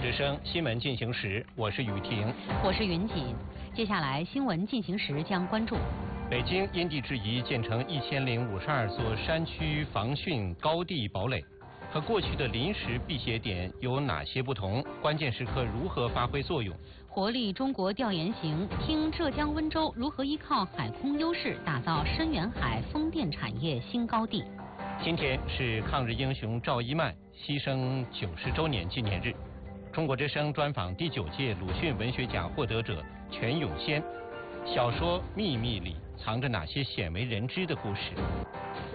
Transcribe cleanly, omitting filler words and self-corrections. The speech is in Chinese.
之声新闻进行时，我是雨婷， 我是云锦。接下来新闻进行时将关注： 北京因地制宜建成1052座山区防汛高地堡垒，和过去的临时避险点有哪些不同？关键时刻如何发挥作用？ 活力中国调研行听浙江温州如何依靠海空优势打造深远海风电产业新高地。 今天是抗日英雄赵一曼牺牲90周年纪念日。中国之声专访第9届鲁迅文学奖获得者全永先，小说《秘密》里藏着哪些鲜为人知的故事？